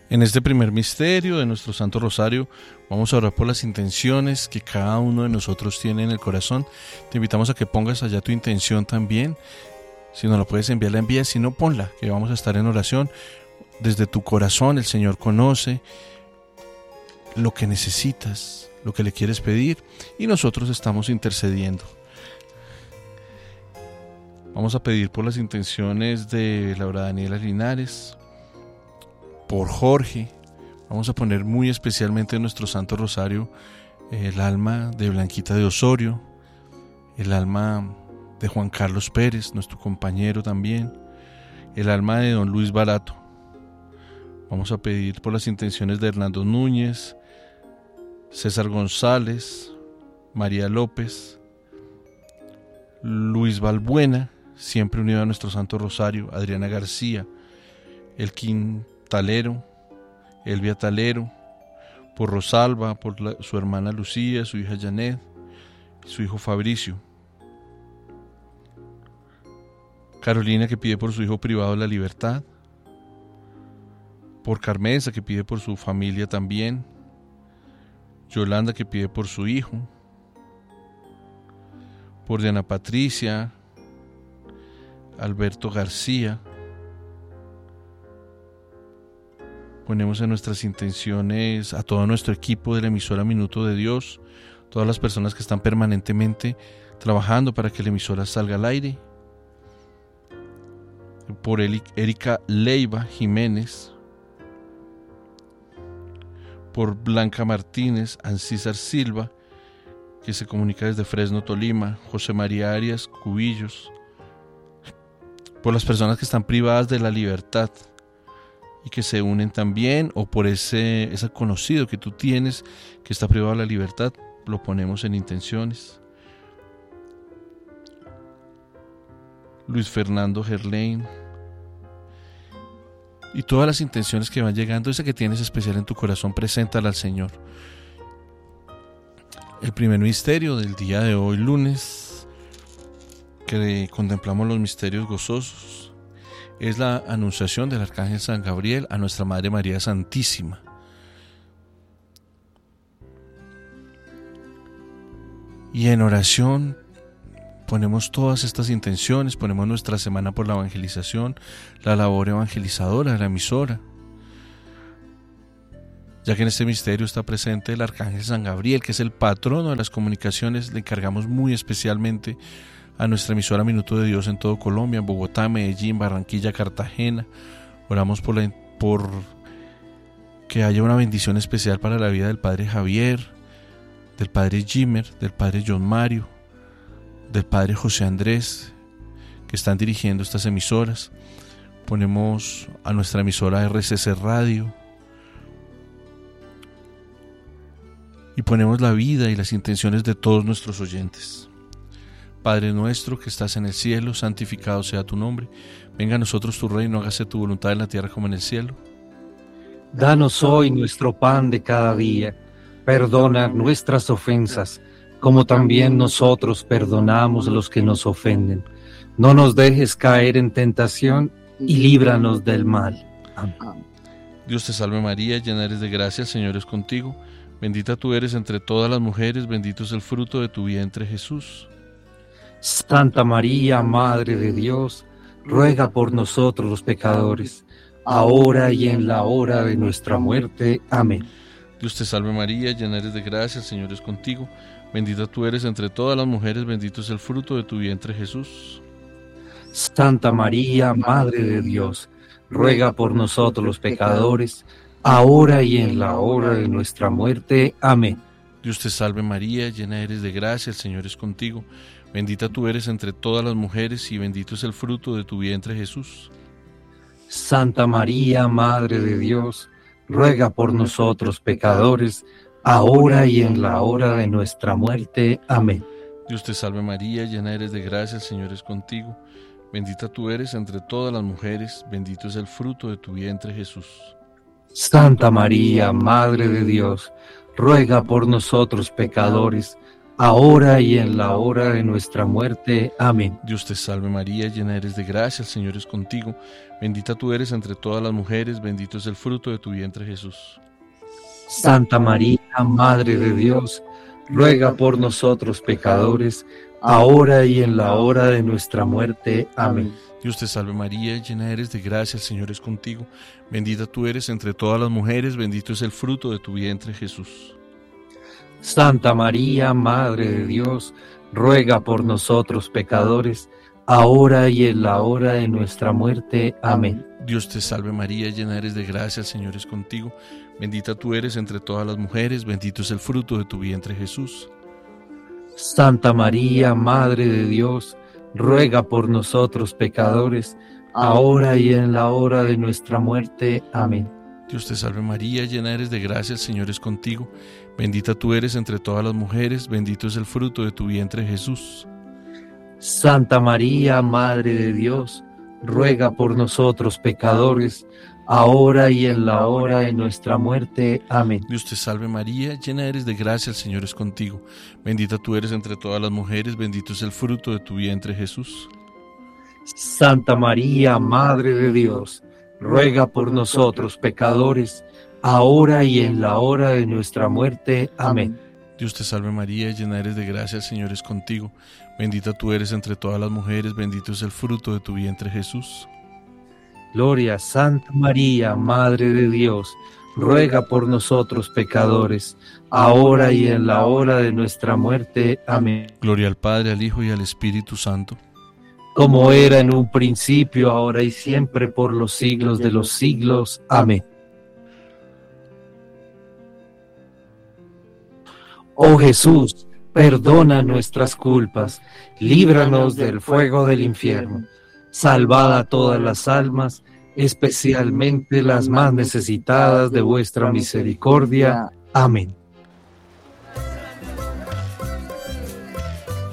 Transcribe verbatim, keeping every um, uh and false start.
En este primer misterio de nuestro Santo Rosario vamos a orar por las intenciones que cada uno de nosotros tiene en el corazón. Te invitamos a que pongas allá tu intención también. Si no la puedes enviar, la envías. Si no, ponla, que vamos a estar en oración. Desde tu corazón el Señor conoce lo que necesitas, lo que le quieres pedir, y nosotros estamos intercediendo. Vamos a pedir por las intenciones de Laura Daniela Linares, por Jorge. Vamos a poner muy especialmente en nuestro Santo Rosario el alma de Blanquita de Osorio, el alma de Juan Carlos Pérez, nuestro compañero también, el alma de don Luis Barato. Vamos a pedir por las intenciones de Hernando Núñez, César González, María López, Luis Balbuena, siempre unido a nuestro Santo Rosario, Adriana García, Elkin Talero, Elvia Talero, por Rosalba, por la, su hermana Lucía, su hija Janet, su hijo Fabricio. Carolina, que pide por su hijo privado la libertad, por Carmenza, que pide por su familia también, Yolanda, que pide por su hijo, por Diana Patricia, Alberto García. Ponemos en nuestras intenciones a todo nuestro equipo de la emisora Minuto de Dios, todas las personas que están permanentemente trabajando para que la emisora salga al aire, por Erika Leiva Jiménez, por Blanca Martínez, Ancísar Silva, que se comunica desde Fresno, Tolima, José María Arias Cubillos, por las personas que están privadas de la libertad y que se unen también, o por ese, ese conocido que tú tienes que está privado de la libertad, lo ponemos en intenciones. Luis Fernando Gerlain, y todas las intenciones que van llegando, esa que tienes especial en tu corazón, preséntala al Señor. El primer misterio del día de hoy, lunes, que contemplamos los misterios gozosos, es la anunciación del Arcángel San Gabriel a nuestra Madre María Santísima. Y en oración ponemos todas estas intenciones, ponemos nuestra semana por la evangelización, la labor evangelizadora de la emisora, ya que en este misterio está presente el Arcángel San Gabriel, que es el patrono de las comunicaciones. Le encargamos muy especialmente a nuestra emisora Minuto de Dios en todo Colombia, en Bogotá, Medellín, Barranquilla, Cartagena. Oramos por, la, por que haya una bendición especial para la vida del Padre Javier, del Padre Jimmer, del Padre John Mario, del Padre José Andrés, que están dirigiendo estas emisoras. Ponemos a nuestra emisora R C C Radio y ponemos la vida y las intenciones de todos nuestros oyentes. Padre nuestro que estás en el cielo, santificado sea tu nombre. Venga a nosotros tu reino, hágase tu voluntad en la tierra como en el cielo. Danos hoy nuestro pan de cada día. Perdona nuestras ofensas, como también nosotros perdonamos a los que nos ofenden. No nos dejes caer en tentación y líbranos del mal. Amén. Dios te salve María, llena eres de gracia, el Señor es contigo. Bendita tú eres entre todas las mujeres, bendito es el fruto de tu vientre Jesús. Santa María, Madre de Dios, ruega por nosotros los pecadores, ahora y en la hora de nuestra muerte. Amén. Dios te salve María, llena eres de gracia, el Señor es contigo. Bendita tú eres entre todas las mujeres, bendito es el fruto de tu vientre Jesús. Santa María, Madre de Dios, ruega por nosotros los pecadores, ahora y en la hora de nuestra muerte. Amén. Dios te salve María, llena eres de gracia, el Señor es contigo. Bendita tú eres entre todas las mujeres y bendito es el fruto de tu vientre Jesús. Santa María, Madre de Dios, ruega por nosotros pecadores, ahora y en la hora de nuestra muerte. Amén. Dios te salve María, llena eres de gracia, el Señor es contigo. Bendita tú eres entre todas las mujeres, bendito es el fruto de tu vientre Jesús. Santa María, Madre de Dios, ruega por nosotros pecadores, ahora y en la hora de nuestra muerte. Amén. Dios te salve María, llena eres de gracia, el Señor es contigo. Bendita tú eres entre todas las mujeres, bendito es el fruto de tu vientre Jesús. Santa María, Madre de Dios, ruega por nosotros pecadores, ahora y en la hora de nuestra muerte. Amén. Dios te salve María, llena eres de gracia, el Señor es contigo. Bendita tú eres entre todas las mujeres, bendito es el fruto de tu vientre Jesús. Santa María, Madre de Dios, ruega por nosotros pecadores, ahora y en la hora de nuestra muerte. Amén. Dios te salve María, llena eres de gracia, el Señor es contigo. Bendita tú eres entre todas las mujeres, bendito es el fruto de tu vientre Jesús. Santa María, Madre de Dios, ruega por nosotros pecadores, ahora y en la hora de nuestra muerte. Amén. Dios te salve María, llena eres de gracia, el Señor es contigo. Bendita tú eres entre todas las mujeres, bendito es el fruto de tu vientre Jesús. Santa María, Madre de Dios, ruega por nosotros pecadores, ahora y en la hora de nuestra muerte. Amén. Dios te salve María, llena eres de gracia, el Señor es contigo. Bendita tú eres entre todas las mujeres, bendito es el fruto de tu vientre Jesús. Santa María, Madre de Dios, ruega por nosotros pecadores, ahora y en la hora de nuestra muerte. Amén. Dios te salve María, llena eres de gracia, el Señor es contigo. Bendita tú eres entre todas las mujeres, bendito es el fruto de tu vientre Jesús. Gloria a Santa María, Madre de Dios, ruega por nosotros pecadores, ahora y en la hora de nuestra muerte. Amén. Gloria al Padre, al Hijo y al Espíritu Santo. Como era en un principio, ahora y siempre, por los siglos de los siglos. Amén. Oh Jesús, perdona nuestras culpas, líbranos del fuego del infierno, salvad a todas las almas, especialmente las más necesitadas de vuestra misericordia. Amén.